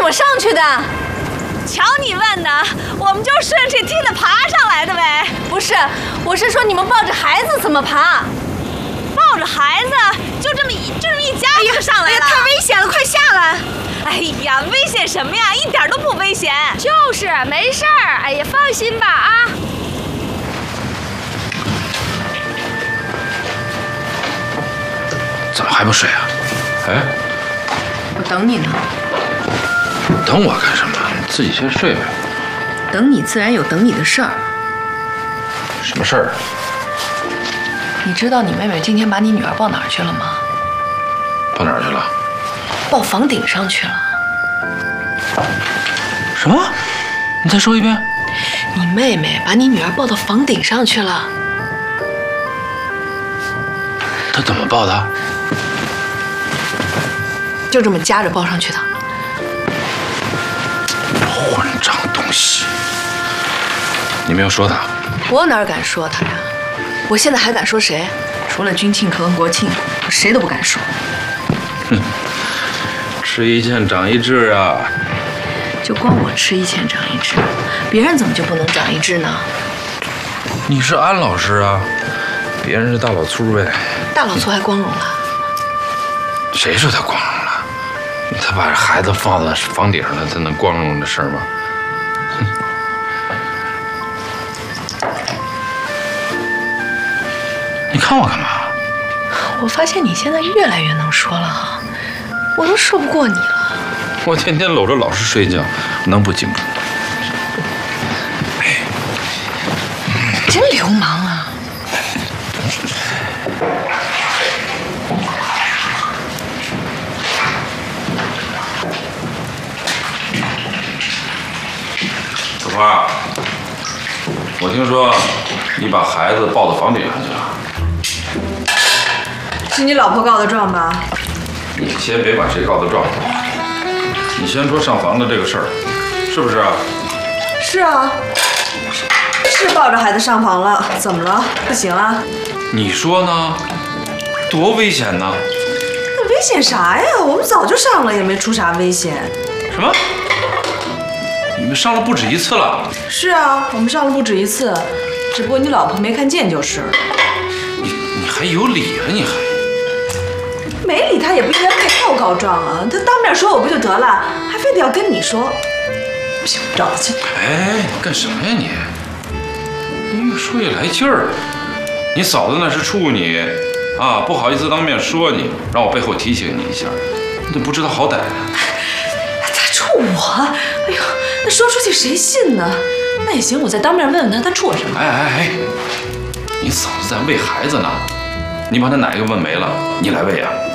么上去的？ 瞧你问的，我们就顺这梯子爬上来的呗。 不是，我是说你们抱着孩子怎么爬？ 抱着孩子就这么一夹就上来了。 太危险了，快下来！ 哎呀，危险什么呀？一点都不危险。 就是没事儿。哎呀，放心吧啊。 怎么还不睡啊？哎， 我等你呢。 等我干什么？你自己先睡呗。 等你自然有等你的事儿。 什么事儿？ 你知道你妹妹今天把你女儿抱哪儿去了吗？ 抱哪儿去了？ 抱房顶上去了。 什么？你再说一遍。 你妹妹把你女儿抱到房顶上去了。 她怎么抱的？ 就这么夹着抱上去的。 混账东西！你没有说她？ 我哪敢说她呀？我现在还敢说谁？除了军庆和国庆，我谁都不敢说。 哼，吃一堑长一智啊！ 就光我吃一堑长一智，别人怎么就不能长一智呢？ 你是安老师啊，别人是大老粗呗。 大老粗还光荣了？ 谁说他光荣了？他把孩子放在房顶上了，他能光荣的事吗？哼！你看我干嘛？ 我发现你现在越来越能说了哈，我都说不过你了。 我天天搂着老师睡觉，能不敬重？ 真流氓啊！ 小花，我听说你把孩子抱到房顶上去了。 是你老婆告的状吧？ 你先别管谁告的状，你先说上房的这个事儿，是不是啊？ 是啊，是抱着孩子上房了，怎么了？不行啊？ 你说呢？多危险呢！ 那危险啥呀？我们早就上了，也没出啥危险。 什么？你们上了不止一次了？ 是啊，我们上了不止一次，只不过你老婆没看见就是。 你还有理了？你还没理他也不应该背后告状啊！他当面说我不就得了，还非得要跟你说。不行，找他去。 哎，你干什么呀你？你越说越来劲儿。你嫂子那是处你啊，不好意思当面说你，让我背后提醒你一下，你怎么不知道好歹呢？ 他处我？哎呦，那说出去谁信呢？那也行，我再当面问问他，他处我什么？ 哎，你嫂子在喂孩子呢，你把他奶给问没了，你来喂啊？